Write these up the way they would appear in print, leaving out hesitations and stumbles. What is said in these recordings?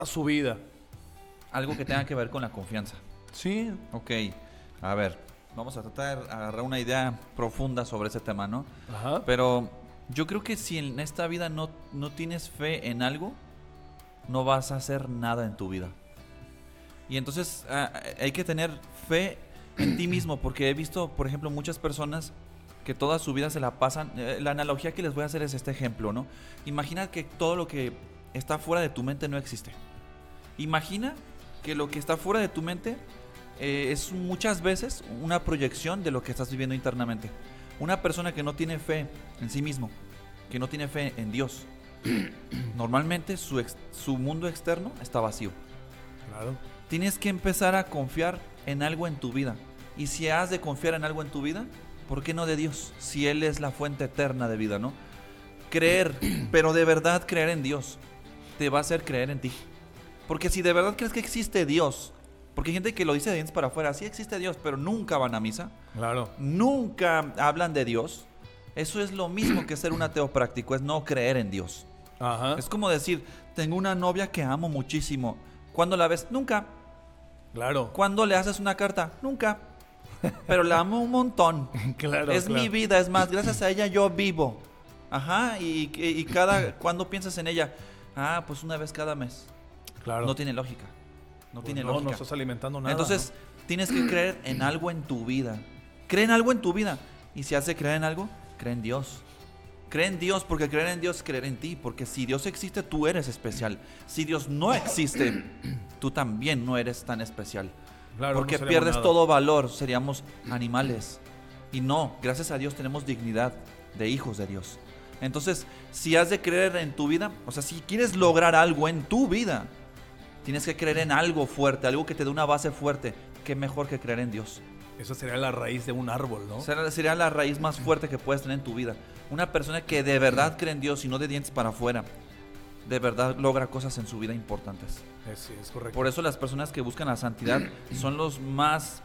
su vida. Algo que tenga que ver con la confianza. Sí. Ok, a ver, vamos a tratar de agarrar una idea profunda sobre ese tema, ¿no? Ajá. Pero yo creo que si en esta vida no tienes fe en algo, no vas a hacer nada en tu vida. Y entonces hay que tener fe en ti mismo, porque he visto, por ejemplo, muchas personas que toda su vida se la pasan. La analogía que les voy a hacer es este ejemplo, ¿no? Imagina que todo lo que está fuera de tu mente no existe. Imagina que lo que está fuera de tu mente es muchas veces una proyección de lo que estás viviendo internamente. Una persona que no tiene fe en sí mismo, que no tiene fe en Dios, normalmente su mundo externo está vacío. Claro. Tienes que empezar a confiar en algo en tu vida. Y si has de confiar en algo en tu vida, ¿por qué no de Dios? Si Él es la fuente eterna de vida, ¿no? Creer, pero de verdad creer en Dios, te va a hacer creer en ti. Porque si de verdad crees que existe Dios, porque hay gente que lo dice de dientes para afuera, sí existe Dios, pero nunca van a misa, Claro. nunca hablan de Dios. Eso es lo mismo que ser un ateo práctico, es no creer en Dios. Ajá. Es como decir, tengo una novia que amo muchísimo. ¿Cuándo la ves? Nunca. Claro. ¿Cuándo le haces una carta? Nunca. Pero la amo un montón. Claro. Es claro. mi vida, es más, gracias a ella yo vivo. Ajá, y ¿cuándo piensas en ella? Ah, pues una vez cada mes. Claro. No tiene lógica. No Pues tiene no lógica. estás alimentando nada. Entonces, tienes que creer en algo en tu vida. Cree en algo en tu vida. Y si hace creer en algo, cree en Dios. Cree en Dios, porque creer en Dios es creer en ti. Porque si Dios existe, tú eres especial. Si Dios no existe, tú también no eres tan especial. Claro, Porque no seríamos pierdes nada. todo valor, seríamos animales. Y no, gracias a Dios tenemos dignidad de hijos de Dios. Entonces, si has de creer en tu vida, o sea, si quieres lograr algo en tu vida, tienes que creer en algo fuerte, algo que te dé una base fuerte. ¿Qué mejor que creer en Dios? Esa sería la raíz de un árbol, ¿no? Sería la raíz más fuerte que puedes tener en tu vida. Una persona que de verdad cree en Dios y no de dientes para afuera, de verdad logra cosas en su vida importantes. Sí, es correcto. Por eso las personas que buscan la santidad son los más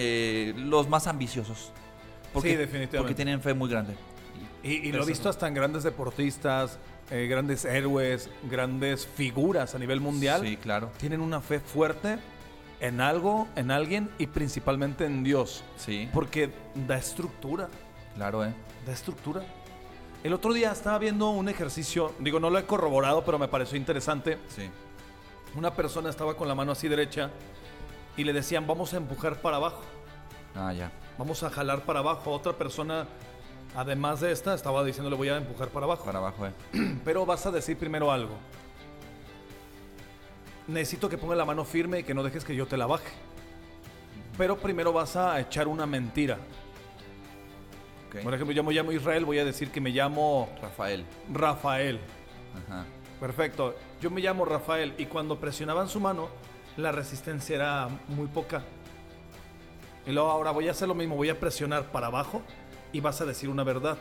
ambiciosos. Porque, Sí, definitivamente. Porque tienen fe muy grande. Y lo he visto hasta en grandes deportistas, grandes héroes, grandes figuras a nivel mundial. Sí, claro. Tienen una fe fuerte en algo, en alguien y principalmente en Dios. Sí, Porque da estructura, claro, da estructura. El otro día estaba viendo un ejercicio, digo, no lo he corroborado, pero me pareció interesante. Sí. Una persona estaba con la mano así derecha y le decían, vamos a empujar para abajo, Ah, ya. vamos a jalar para abajo. Otra persona, además de esta, estaba diciéndole, voy a empujar para abajo. Para abajo, Pero vas a decir primero algo. Necesito que ponga la mano firme y que no dejes que yo te la baje. Pero primero vas a echar una mentira. Ok. Por ejemplo, yo me llamo Israel, voy a decir que me llamo Rafael. Rafael. Ajá. Perfecto. Yo me llamo Rafael y cuando presionaban su mano, la resistencia era muy poca. Y luego ahora voy a hacer lo mismo, voy a presionar para abajo y vas a decir una verdad.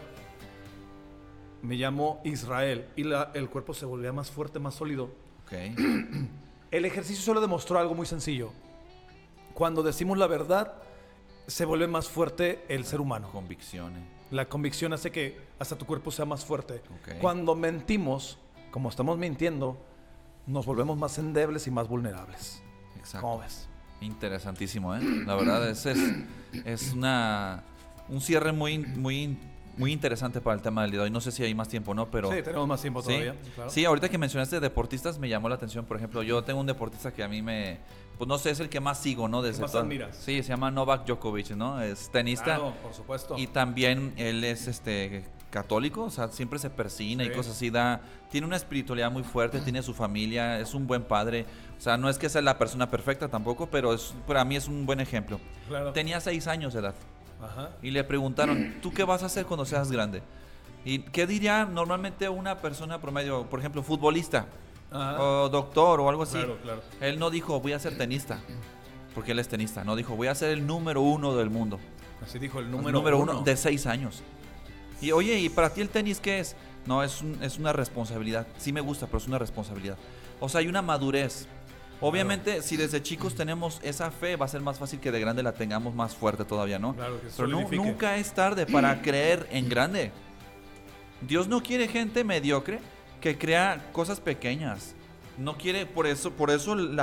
Me llamo Israel y el cuerpo se volvía más fuerte, más sólido. Ok. El ejercicio solo demostró algo muy sencillo. Cuando decimos la verdad, se vuelve más fuerte el ser humano. Convicciones. La convicción hace que hasta tu cuerpo sea más fuerte. Ok. Cuando mentimos, como estamos mintiendo, nos volvemos más endebles y más vulnerables. Exacto. ¿Cómo ves? Interesantísimo, ¿eh? La verdad, es un cierre muy interesante para el tema del día de hoy. No sé si hay más tiempo o no, pero... Sí, tenemos más tiempo Sí, todavía. Claro. sí, ahorita que mencionaste deportistas me llamó la atención. Por ejemplo, yo tengo un deportista que a mí pues no sé, es el que más sigo, ¿no? Desde más admiras? Sí, se llama Novak Djokovic, ¿no? Es tenista. Claro, por supuesto. Y también él es católico, o sea, siempre se persina y Sí. cosas así. Tiene una espiritualidad muy fuerte, tiene su familia, es un buen padre. O sea, no es que sea la persona perfecta tampoco, pero para mí es un buen ejemplo. Claro. Tenía 6 años de edad Ajá. y le preguntaron, ¿tú qué vas a hacer cuando seas grande? ¿Y qué diría normalmente una persona promedio, por ejemplo, futbolista Ajá. o doctor o algo así? Claro, claro. Él no dijo, voy a ser tenista, porque él es tenista. No dijo, voy a ser el número 1 del mundo. Así dijo el El número número uno. uno de 6 años. Y oye, ¿y para ti el tenis qué es? No, es una responsabilidad. Sí me gusta, pero es una responsabilidad. O sea, hay una madurez. Obviamente, si desde chicos tenemos esa fe, va a ser más fácil que de grande la tengamos más fuerte todavía, ¿no? Claro, que se Pero solidifique. nunca es tarde para creer en grande. Dios no quiere gente mediocre que crea cosas pequeñas. No quiere, por eso